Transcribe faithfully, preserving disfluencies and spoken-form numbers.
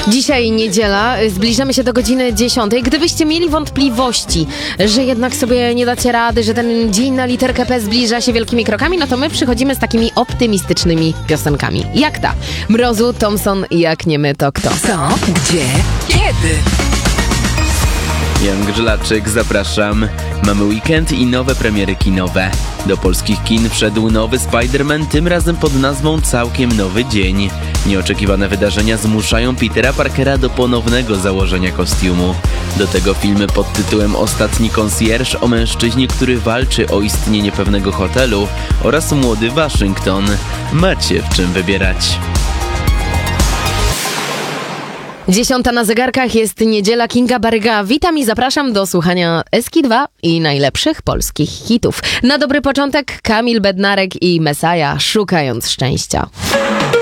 Dzisiaj niedziela, zbliżamy się do godziny dziesiątej. Gdybyście mieli wątpliwości, że jednak sobie nie dacie rady, że ten dzień na literkę P zbliża się wielkimi krokami, no to my przychodzimy z takimi optymistycznymi piosenkami. Jak ta? Mrozu, Thompson, jak nie my, to kto? Co? Gdzie? Kiedy? Jan Grzylaczyk, zapraszam. Mamy weekend i nowe premiery kinowe. Do polskich kin wszedł nowy Spider-Man, tym razem pod nazwą Całkiem Nowy Dzień. Nieoczekiwane wydarzenia zmuszają Petera Parkera do ponownego założenia kostiumu. Do tego filmy pod tytułem Ostatni konsjerż o mężczyźnie, który walczy o istnienie pewnego hotelu, oraz Młody Waszyngton. Macie w czym wybierać. Dziesiąta na zegarkach, jest niedziela. Kinga Baryga. Witam i zapraszam do słuchania Eski dwa i najlepszych polskich hitów. Na dobry początek Kamil Bednarek i Messiah, Szukając Szczęścia.